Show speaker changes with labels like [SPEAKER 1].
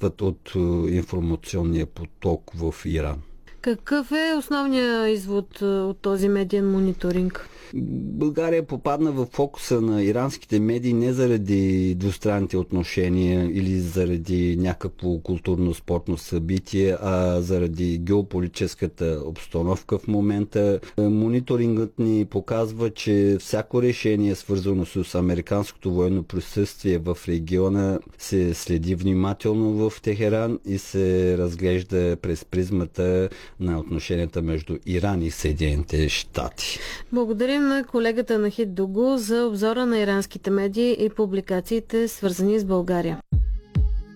[SPEAKER 1] откъсват от информационния поток в Иран.
[SPEAKER 2] Какъв е основният извод от този медиен мониторинг?
[SPEAKER 1] България попадна в фокуса на иранските медии не заради двустранните отношения или заради някакво културно-спортно събитие, а заради геополитическата обстановка в момента. Мониторингът ни показва, че всяко решение, свързано с американското военно присъствие в региона, се следи внимателно в Техеран и се разглежда през призмата на отношенията между Иран и Съединените щати.
[SPEAKER 2] Благодарим на колегата Нахид Дугу за обзора на иранските медии и публикациите, свързани с България.